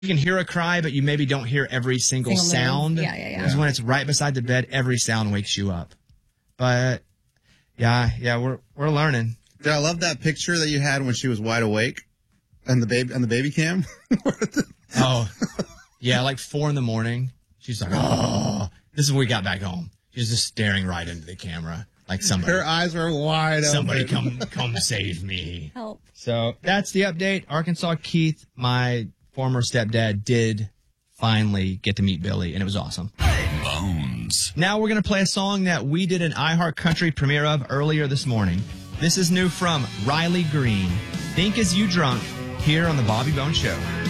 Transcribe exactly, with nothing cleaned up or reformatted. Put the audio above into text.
you can hear a cry, but you maybe don't hear every single, single sound. Yeah, yeah, yeah. Because when it's right beside the bed, every sound wakes you up. But yeah, yeah, we're we're learning. Dude, I love that picture that you had when she was wide awake, and the baby and the baby cam. Oh, yeah, like four in the morning. She's like, oh, this is when we got back home. She's just staring right into the camera, like somebody. Her eyes were wide Somebody open. come come save me. Help. So that's the update. Arkansas Keith, my former stepdad, did finally get to meet Billy, and it was awesome. Bones. Now we're going to play a song that we did an iHeart Country premiere of earlier this morning. This is new from Riley Green. Think As You Drunk, here on the Bobby Bones Show.